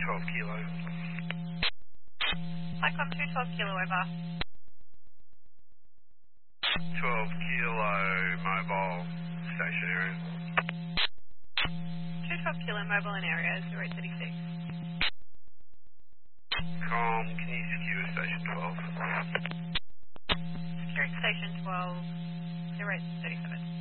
12 kilo. Cyclone 212 kilo over. 12 kilo mobile stationary. 212 kilo mobile in area 0836. Can you secure station 12? Security station 12 0837.